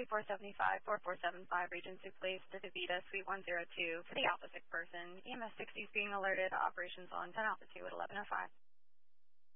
4475-4475, Regency Place, the DeVita, Suite 102, for the Alpha 6 person. EMS 60 is being alerted. Operations on 10 Alpha 2 at 11:05.